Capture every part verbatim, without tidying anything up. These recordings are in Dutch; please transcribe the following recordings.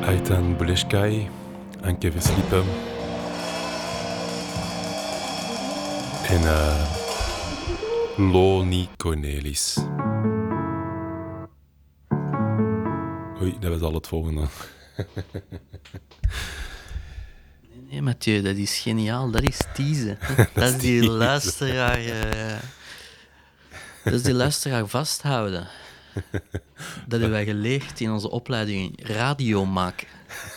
Aitan Buleshkai, Anke Verslippen en uh, Loni Cornelis. Oei, dat was al het volgende. Nee, nee, Mathieu, dat is geniaal. Dat is teasen. Dat, dat is die luisteraar... Uh, dat is die luisteraar vasthouden. Dat hebben wij geleerd in onze opleiding radio maken.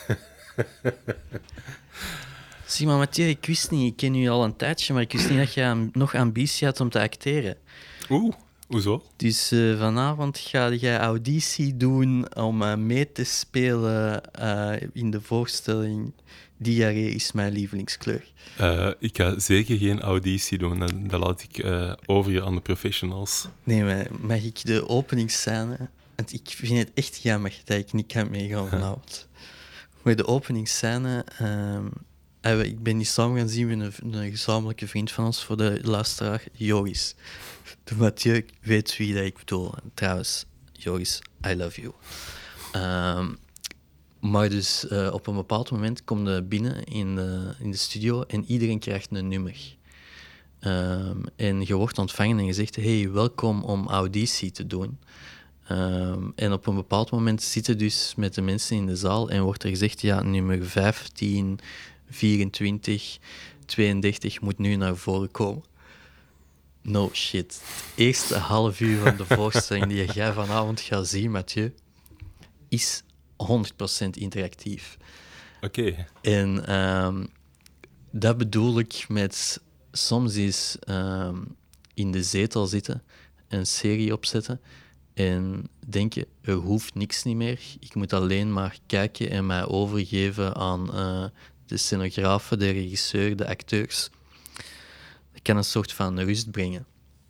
Zie maar, Mathieu, ik wist niet, ik ken u al een tijdje, maar ik wist niet dat je nog ambitie had om te acteren. Oeh, hoezo? Dus uh, vanavond ga jij auditie doen om uh, mee te spelen uh, in de voorstelling Diarree is mijn lievelingskleur. Uh, ik ga zeker geen auditie doen, dat, dat laat ik uh, over aan de professionals. Nee, maar mag ik de openingsscène... Want ik vind het echt jammer dat ik niet kan meegaan vanavond. Maar de openingsscène... Uh, ik ben die samen gaan zien met een, een gezamenlijke vriend van ons voor de luisteraar, Joris. De Mathieu weet wie dat ik bedoel. Trouwens, Joris, I love you. Um, maar dus uh, op een bepaald moment kom je binnen in de, in de studio en iedereen krijgt een nummer. Um, en je wordt ontvangen en je zegt, hey, welkom om auditie te doen. Um, en op een bepaald moment zitten dus met de mensen in de zaal en wordt er gezegd, ja, nummer vijftien, vierentwintig, tweeëndertig moet nu naar voren komen. No shit. Het eerste half uur van de voorstelling die jij vanavond gaat zien, Mathieu, is honderd procent interactief. Oké. Okay. En um, dat bedoel ik met soms is um, in de zetel zitten, een serie opzetten en denken, er hoeft niks niet meer. Ik moet alleen maar kijken en mij overgeven aan uh, de scenografen, de regisseur, de acteurs. Dat kan een soort van rust brengen.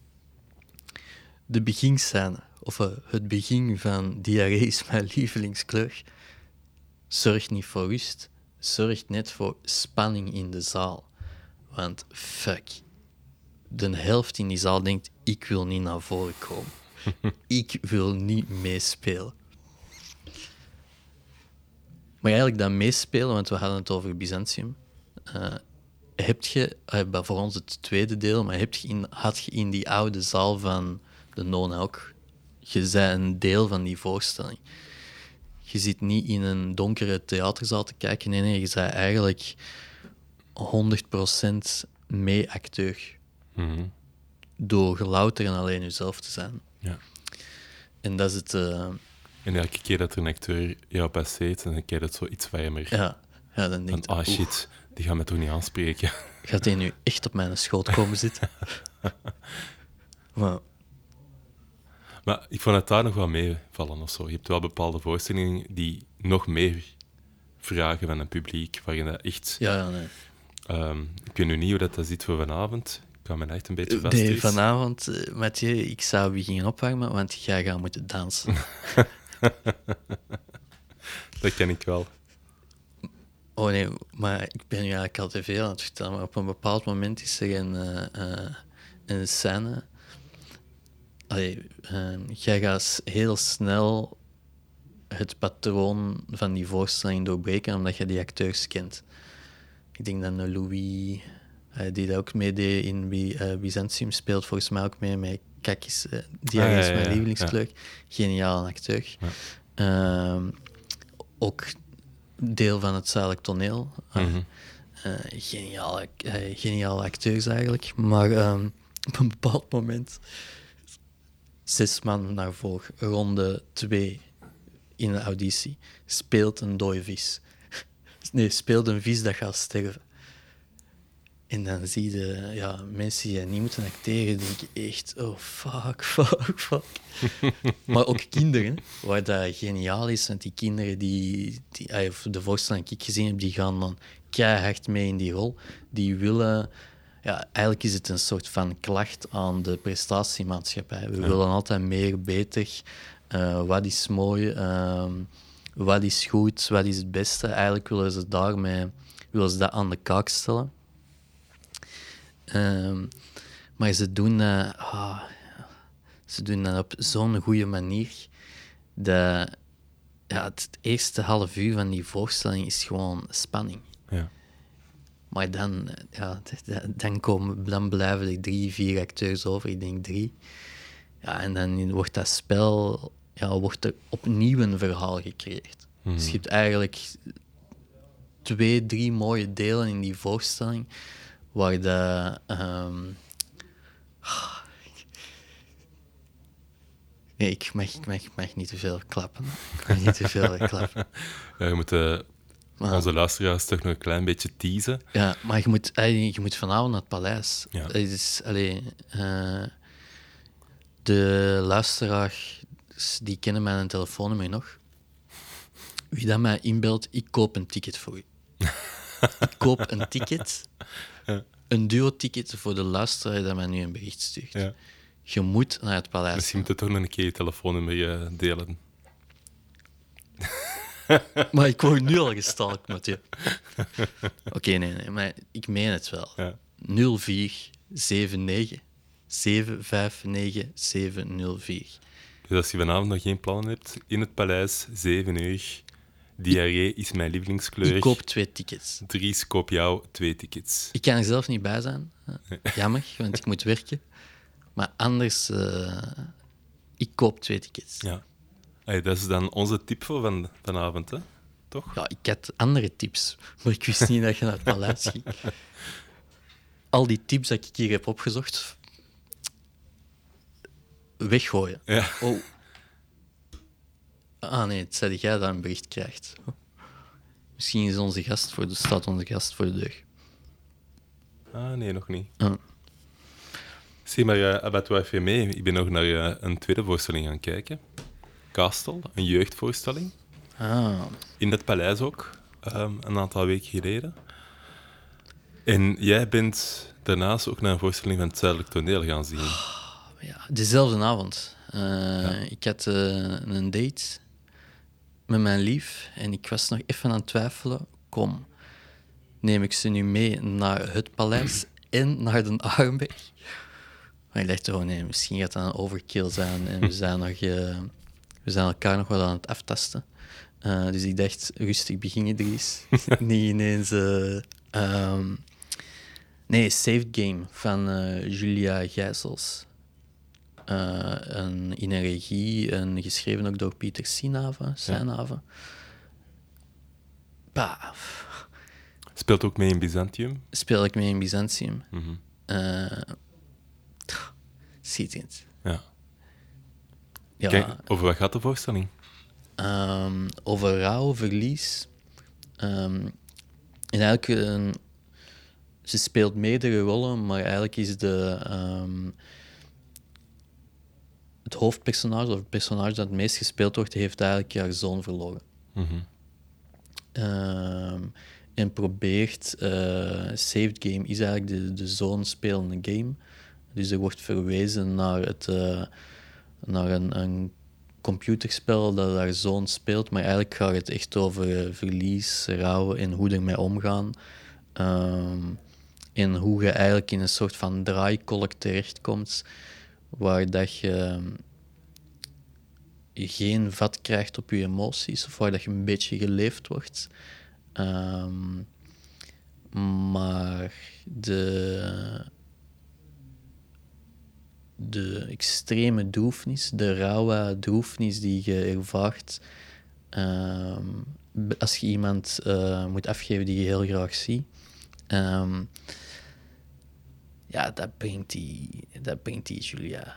De beginscène, of uh, het begin van Diarree is mijn lievelingskleur, zorgt niet voor rust, zorgt net voor spanning in de zaal. Want fuck, de helft in die zaal denkt, ik wil niet naar voren komen. Ik wil niet meespelen. Maar eigenlijk dat meespelen, want we hadden het over Byzantium, uh, heb je, uh, voor ons het tweede deel, maar heb je in, had je in die oude zaal van de Nona ook, je bent een deel van die voorstelling. Je zit niet in een donkere theaterzaal te kijken, nee, nee, je bent eigenlijk honderd procent mee-acteur. Mm-hmm. Door louter en alleen jezelf te zijn. Ja. En dat is het... Uh... En elke keer dat er een acteur jou passeert, dan krijg je het zo iets warmer. Ja, ja dan denk je... Ah, shit, oef, die gaat me toch niet aanspreken. Gaat hij nu echt op mijn schoot komen zitten? maar... maar ik vond het daar nog wel meevallen of zo. Je hebt wel bepaalde voorstellingen die nog meer vragen van een publiek, waar je dat echt... Ja, ja, nee. Um, ik weet nu niet hoe dat, dat zit voor vanavond. Ik kan me echt een beetje vast. Nee, vanavond, uh, Mathieu, ik zou beginnen opwarmen, want jij gaat moeten dansen. Dat ken ik wel. Oh nee, maar ik ben nu eigenlijk al te veel aan het vertellen, maar op een bepaald moment is er een, uh, uh, een scène. Allee, uh, jij gaat heel snel het patroon van die voorstelling doorbreken, omdat je die acteurs kent. Ik denk dat Louis, uh, die dat ook meedeed in uh, Byzantium, speelt volgens mij ook mee met Kakis. Uh, die ah, ja, is mijn ja, ja, lievelingskleur. Ja. Geniaal acteur. Ja. Uh, ook deel van het Zuidelijk Toneel. Uh, mm-hmm. uh, geniale, uh, geniale acteurs eigenlijk. Maar um, op een bepaald moment, zes man naar voren, ronde twee in de auditie, speelt een dode vis. Nee, speelt een vis dat gaat sterven. En dan zie je ja, mensen die niet moeten acteren, denken echt, oh fuck, fuck, fuck. Maar ook kinderen, waar dat geniaal is, want die kinderen die, die of de voorstelling die ik gezien heb, die gaan dan keihard mee in die rol. Die willen, ja, eigenlijk is het een soort van klacht aan de prestatiemaatschappij. We ja. willen altijd meer, beter, uh, wat is mooi, uh, wat is goed, wat is het beste. Eigenlijk willen ze daarmee, willen ze dat aan de kaak stellen. Um, maar ze doen dat, oh, ze doen dat op zo'n goede manier dat ja, het eerste half uur van die voorstelling is gewoon spanning. Ja. Maar dan, ja, dan, komen, dan blijven er drie, vier acteurs over. Ik denk drie. Ja, en dan wordt dat spel... Ja, wordt er opnieuw een verhaal gecreëerd. Mm. Dus je hebt eigenlijk twee, drie mooie delen in die voorstelling waar de... Um... Nee, ik mag, ik, mag, ik mag niet te veel klappen. Ik mag niet te veel klappen. Ja, je moet uh, maar, onze luisteraars toch nog een klein beetje teasen. Ja, maar je moet, je moet vanavond naar het paleis. Ja. Het is, allee, uh, de luisteraars die kennen mijn telefoonnummer nog. Wie dat mij inbelt, ik koop een ticket voor u. Ik koop een ticket, ja. een duo-ticket voor de luisteraar dat mij nu een bericht stuurt. Ja. Je moet naar het paleis. Misschien moet je toch nog een keer je telefoonnummer uh, delen. Maar ik word nu al gestalkt, Mathieu. Oké, okay, nee, nee, maar ik meen het wel. Ja. nul vier zeven negen zeven vijf negen zeven nul vier. Dus als je vanavond nog geen plannen hebt, in het paleis, zeven uur. Diarree is mijn lievelingskleur. Ik koop twee tickets. Dries, koop jou twee tickets. Ik kan er zelf niet bij zijn. Jammer, want ik moet werken. Maar anders, uh, ik koop twee tickets. Ja. Hey, dat is dan onze tip voor van, vanavond, hè? Toch? Ja, ik had andere tips, maar ik wist niet dat je naar het paleis ging. Al die tips dat ik hier heb opgezocht, weggooien. Ja. Oh. Ah nee, het zei dat jij daar een bericht krijgt. Misschien is onze gast voor de, staat onze gast voor de deur. Ah, nee, nog niet. Ah. Zie maar, uh, abat-toi even mee. Ik ben nog naar uh, een tweede voorstelling gaan kijken. Castle, een jeugdvoorstelling. Ah. In het paleis ook, um, een aantal weken geleden. En jij bent daarnaast ook naar een voorstelling van het Zuidelijk Toneel gaan zien. Oh, ja, dezelfde avond. Uh, ja. Ik had uh, een date met mijn lief en ik was nog even aan het twijfelen. Kom, neem ik ze nu mee naar het paleis en naar de Arenberg? Maar ik dacht, oh nee, misschien gaat dat een overkill zijn en we zijn, nog, uh, we zijn elkaar nog wel aan het aftasten. Uh, dus ik dacht, rustig beginnen, Dries. Niet ineens... Uh, um, nee, Saved Game van uh, Julia Gijsels. Uh, een, in een regie, en geschreven ook door Pieter Sinave, Sinave. Ja. Speelt ook mee in Byzantium? Speel ik mee in Byzantium. Mm-hmm. Uh, Ziet ja. ja. Kijk, over wat gaat de voorstelling? Um, over rouw, verlies. Um, en eigenlijk, um, ze speelt meerdere rollen, maar eigenlijk is de, um, het hoofdpersonage, of het personage dat het meest gespeeld wordt, heeft eigenlijk haar zoon verloren. Mm-hmm. Um, en probeert, uh, Saved Game is eigenlijk de, de zoon spelende game. Dus er wordt verwezen naar, het, uh, naar een, een computerspel dat haar zoon speelt, maar eigenlijk gaat het echt over uh, verlies, rouw en hoe ermee omgaan. Um, en hoe je eigenlijk in een soort van draaikolk terechtkomt, waar dat je um, geen vat krijgt op je emoties, of waar dat je een beetje geleefd wordt. Um, maar de... de extreme droefnis, de rauwe droefnis die je ervaart um, als je iemand uh, moet afgeven die je heel graag ziet. Um, ja, dat brengt die, dat brengt die Julia.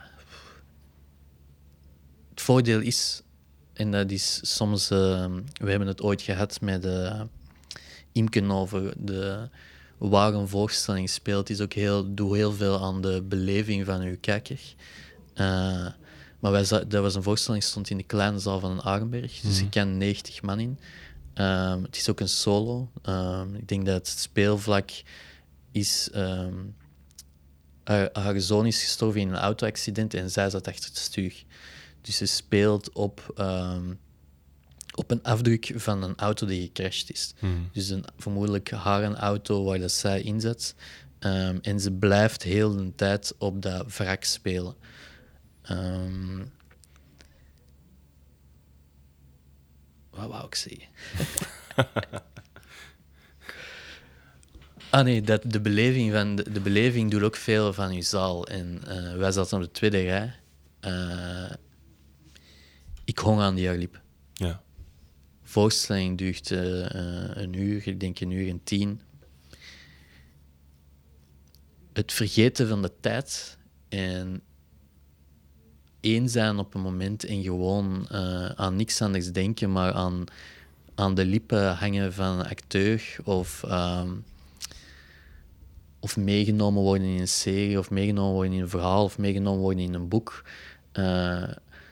Het voordeel is, en dat is soms... Uh, we hebben het ooit gehad met uh, Imken over de... waar een voorstelling speelt, is ook heel, doe heel veel aan de beleving van uw kijker. Uh, maar wij, dat was een voorstelling, stond in de kleine zaal van een Arenberg, dus mm-hmm. er kan negentig man in. Um, het is ook een solo. Um, ik denk dat het speelvlak is... Um, haar, haar zoon is gestorven in een auto-accident en zij zat achter het stuur. Dus ze speelt op... Um, op een afdruk van een auto die gecrashed is. Hmm. Dus een, vermoedelijk haar een auto waar dat zij in zat. Um, en ze blijft heel de tijd op dat wrak spelen. Um, Wat wou ik zeggen? ah nee, dat, de, beleving van, de, de beleving doet ook veel van je zaal. En uh, wij zaten op de tweede rij. Uh, ik hong aan die liep. Ja. Voorstelling duurt uh, een uur, ik denk een uur en tien. Het vergeten van de tijd en één zijn op een moment en gewoon uh, aan niks anders denken, maar aan, aan de lippen hangen van een acteur of, um, of meegenomen worden in een serie of meegenomen worden in een verhaal of meegenomen worden in een boek. Uh,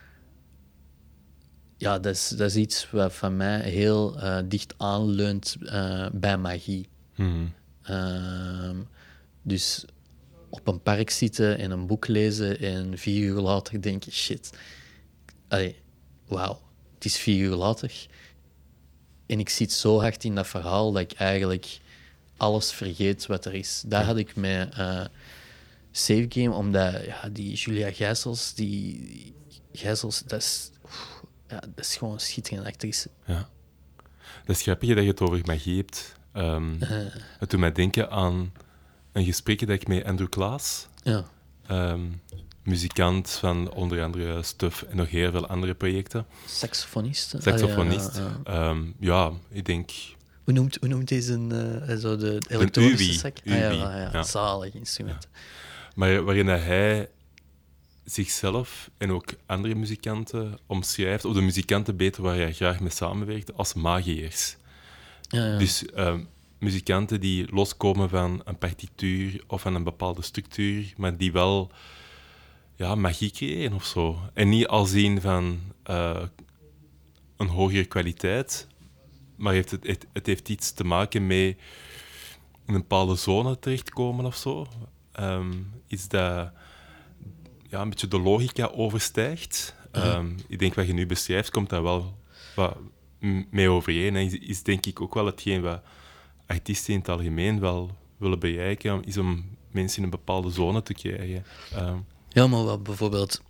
ja, dat is, dat is iets wat van mij heel uh, dicht aanleunt uh, bij magie. Mm-hmm. Uh, dus op een park zitten en een boek lezen en vier uur later denken, shit, allee, wauw, het is vier uur later. En ik zit zo hard in dat verhaal dat ik eigenlijk alles vergeet wat er is. Daar had ik met uh, Save Game, omdat ja, die Julia Gijsels, die Gijsels, dat is, ja, dat is gewoon een schitterende actrice. Ja. Dat is grappig dat je het over magie hebt. Um, uh. Het doet mij denken aan een gesprekje dat ik met Andrew Klaas, ja. um, muzikant van onder andere Stuff en nog heel veel andere projecten. Saxofonist. Saxofonist. Ah, ja, ja. Um, ja, ik denk... Hoe noemt, hoe noemt deze een, uh, zo de elektronische sax? Ah, ja, ja, ja. ja. Zalig instrument. Ja. Maar waarin hij zichzelf en ook andere muzikanten omschrijft, of de muzikanten beter waar hij graag mee samenwerkt, als magiërs. Ja, ja. Dus um, muzikanten die loskomen van een partituur of van een bepaalde structuur, maar die wel ja, magie creëren of zo. En niet al zien van uh, een hogere kwaliteit, maar heeft het, het, het heeft iets te maken met in een bepaalde zone terechtkomen of zo. Um, iets dat ja, een beetje de logica overstijgt. Uh-huh. Um, ik denk wat je nu beschrijft, komt daar wel wat mee overeen. En is, is denk ik ook wel hetgeen wat artiesten in het algemeen wel willen bereiken, is om mensen in een bepaalde zone te krijgen. Um, ja, maar wat bijvoorbeeld...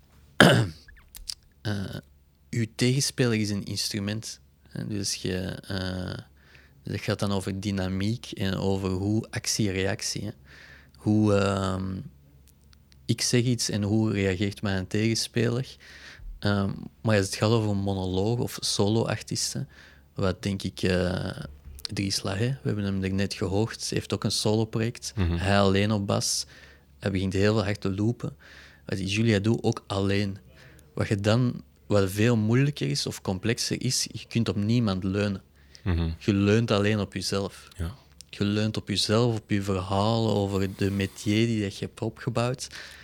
uh, uw tegenspeler is een instrument. Dus je, uh, dat gaat dan over dynamiek en over hoe actie-reactie. Hoe... Uh, ik zeg iets en hoe reageert mijn tegenspeler. Um, maar als het gaat over een monoloog of solo-artiesten, wat denk ik... Uh, Dries Lahey, we hebben hem er net gehoord, hij heeft ook een solo-project. Mm-hmm. Hij alleen op bas. Hij begint heel veel hard te loopen. Wat die Julia doet, ook alleen. Wat je dan... Wat veel moeilijker is of complexer is, je kunt op niemand leunen. Mm-hmm. Je leunt alleen op jezelf. Ja. Je leunt op jezelf, op je verhaal, over de métier die je hebt opgebouwd.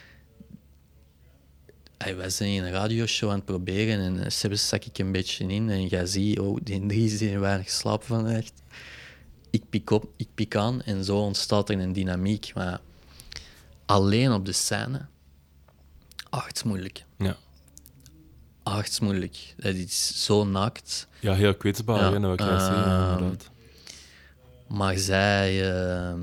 Hey, wij zijn in een radioshow aan het proberen en uh, Sebes zak ik een beetje in en je ziet, oh, die drie is hier weinig slapen vannacht. Ik pik op, ik pik aan en zo ontstaat er een dynamiek. Maar alleen op de scène, artsmoeilijk. Ja. Artsmoeilijk. Dat is zo naakt. Ja, heel kwetsbaar, ja, hè, nou, ik uh, zeggen, inderdaad. Maar zij... Uh,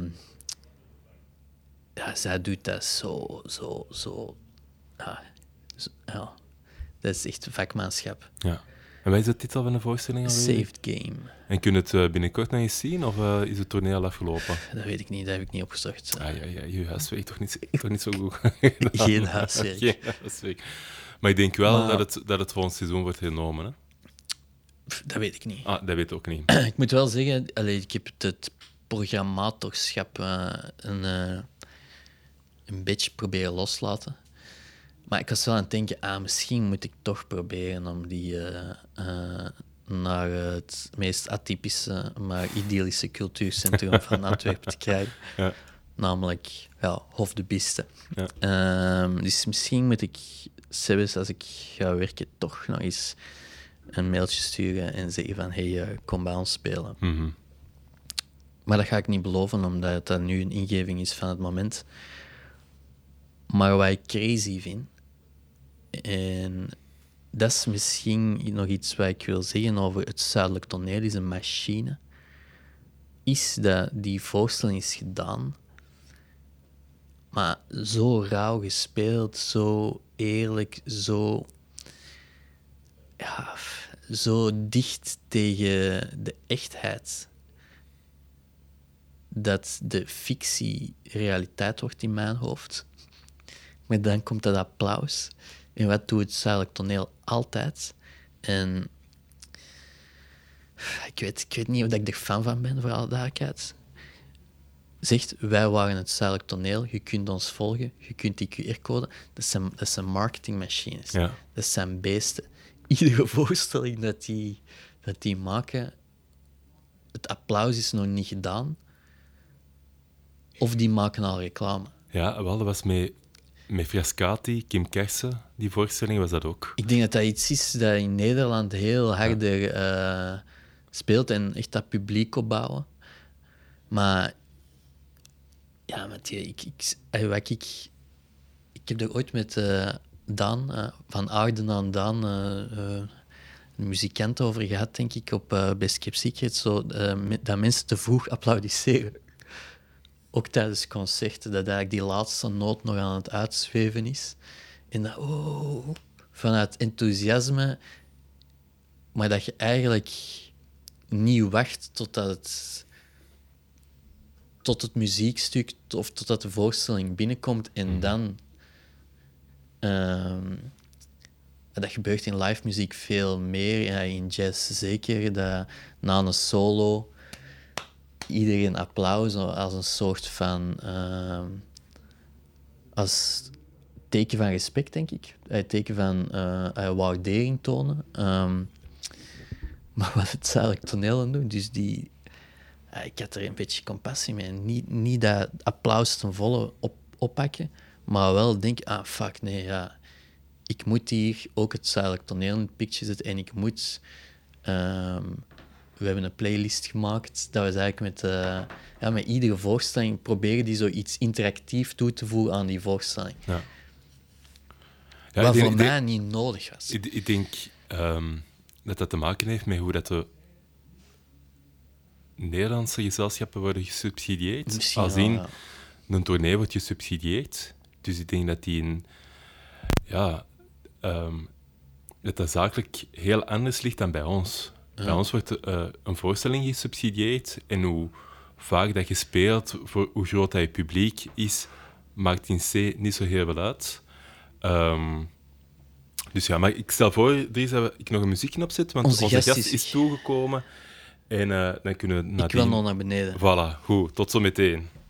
ja, zij doet dat zo, zo, zo... Ja, zo, ja. Dat is echt vakmanschap. Ja. En wat is de titel van de voorstelling alweer? Saved Game. En kun je het uh, binnenkort nog eens zien, of uh, is het toneel al afgelopen? Dat weet ik niet, dat heb ik niet opgezocht. Ah ja, ja, je huiswerk toch niet, toch niet zo goed. Geen huiswerk. Geen huiswerk. Maar ik denk wel maar... dat, het, dat het volgend seizoen wordt genomen, hè? Dat weet ik niet. Ah, dat weet ik ook niet. Ik moet wel zeggen, allee, ik heb het programmatorschap uh, een, uh, een beetje proberen loslaten. Maar ik was wel aan het denken, ah, misschien moet ik toch proberen om die uh, uh, naar het meest atypische, maar idyllische cultuurcentrum van Antwerpen te krijgen. Ja. Namelijk ja, Hof de Biste. Ja. Um, dus misschien moet ik, zelfs als ik ga werken, toch nog eens een mailtje sturen en zeggen van, hey, uh, kom bij ons spelen. Mm-hmm. Maar dat ga ik niet beloven, omdat dat nu een ingeving is van het moment. Maar wat ik crazy vind, en dat is misschien nog iets wat ik wil zeggen over het Zuidelijk Toneel, is een machine, is dat die voorstelling is gedaan, maar zo rauw gespeeld, zo eerlijk, zo... Ja, zo dicht tegen de echtheid dat de fictie realiteit wordt in mijn hoofd. Maar dan komt dat applaus. En wat doet het Zuidelijk Toneel altijd? En ik weet, ik weet niet of ik er fan van ben, voor alle duidelijkheid. Zegt, wij waren het Zuidelijk Toneel, je kunt ons volgen, je kunt die Q R-code. Dat zijn, dat zijn marketingmachines. Ja. Dat zijn beesten. Iedere voorstelling dat die, dat die maken, het applaus is nog niet gedaan. Of die maken al reclame. Ja, wel, dat was met, met Frascati, Kim Kersen, die voorstelling was dat ook. Ik denk dat dat iets is dat in Nederland heel harder uh, speelt en echt dat publiek opbouwen. Maar ja, met die, ik, ik, wat ik, ik heb er ooit met uh, Daan, uh, van Aarden aan Daan, uh, uh, een muzikant over gehad, denk ik, op uh, Best Kept Secret, zo, uh, dat mensen te vroeg applaudisseren. Ook tijdens concerten, dat eigenlijk die laatste noot nog aan het uitzweven is. En dat, oh, vanuit enthousiasme, maar dat je eigenlijk niet wacht totdat het, tot het muziekstuk of totdat de voorstelling binnenkomt en mm. dan... Um, dat gebeurt in live muziek veel meer, ja, in jazz zeker, dat na een solo iedereen applaus als een soort van... Uh, als teken van respect, denk ik. Een teken van uh, waardering tonen. Um, maar wat het Zuidelijk Toneel aan doet, dus die... Uh, ik had er een beetje compassie mee. Niet, niet dat applaus ten volle op, oppakken, maar wel denk, ah, fuck, nee, ja... Ik moet hier ook het Zuidelijk Toneel in het picture zetten en ik moet... Um, we hebben een playlist gemaakt, dat was eigenlijk met, uh, ja, met iedere voorstelling proberen die zoiets interactief toe te voegen aan die voorstelling. Ja. Ja, wat denk, voor mij denk, niet nodig was. Ik, ik denk um, dat dat te maken heeft met hoe dat de Nederlandse gezelschappen worden gesubsidieerd. Misschien Als wel, in, ja. een tournee wordt gesubsidieerd. Dus ik denk dat die een... Ja... Um, dat dat zakelijk heel anders ligt dan bij ons. Ja. Bij ons wordt uh, een voorstelling gesubsidieerd en hoe vaak dat je speelt, voor hoe groot dat je publiek is, maakt in C niet zo heel veel uit. Um, dus ja, maar ik stel voor, Dries, dat ik nog een muziekje opzet, want onze, onze gast, gast is, is toegekomen en uh, dan kunnen we naar Ik wil nog naar beneden. Voilà, goed. Tot zo meteen.